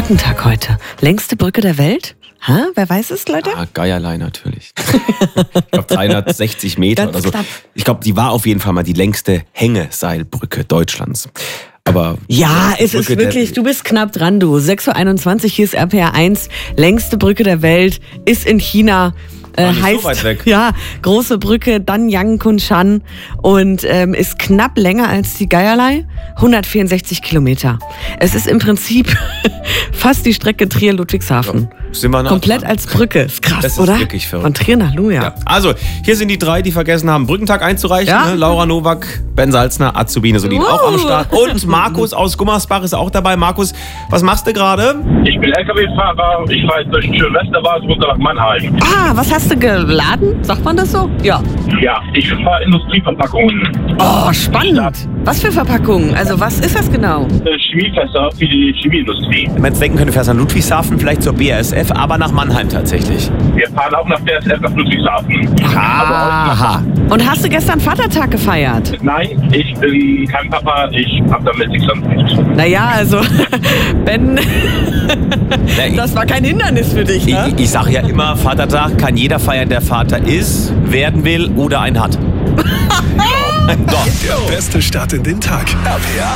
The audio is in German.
Brückentag heute. Längste Brücke der Welt? Ha? Wer weiß es, Leute? Ah, Geierlei natürlich. Ich glaube 360 Meter Ganz oder so. knapp. Ich glaube, die war auf jeden Fall mal die längste Hängeseilbrücke Deutschlands. Aber Ja, es ist Brücke der wirklich, Welt. du bist knapp dran, du. 6.21 Uhr, hier ist RPR 1. Längste Brücke der Welt ist in China. War nicht so Heißt, weit weg. ja, große Brücke, Danyang Kunshan und ist knapp länger als die Geierlei, 164 Kilometer. Es ist im Prinzip fast die Strecke Trier-Ludwigshafen. Sind wir nah Komplett dran. als Brücke, ist krass, Das ist oder? wirklich verrückt. Von Trier nach Luja. Ja. Also, hier sind die drei, die vergessen haben, Brückentag einzureichen. Ja. Ne? Laura Nowak, Ben Salzner, Azubine Solin auch am Start. Und Markus aus Gummersbach ist auch dabei. Markus, was machst du gerade? Ich bin LKW-Fahrer, ich fahre jetzt durch den schönen Westerwald runter nach Mannheim. Ah, was hast du geladen? Sagt man das so? Ja. Ja, ich fahre Industrieverpackungen. Oh, spannend. Was für Verpackungen? Also was ist das genau? Chemiefässer für die Chemieindustrie. Wenn man jetzt denken könnte, fährst du nach Ludwigshafen, vielleicht zur BASF, aber nach Mannheim tatsächlich. Wir fahren auch nach BASF nach Ludwigshafen. Aha. Und hast du gestern Vatertag gefeiert? Nein, ich bin kein Papa, ich habe damit nichts am Hut. Naja, also, Ben, das war kein Hindernis für dich, ne? Ich sage ja immer, Vatertag kann jeder feiern, der Vater ist, werden will oder einen hat. Der beste Start in den Tag. RPR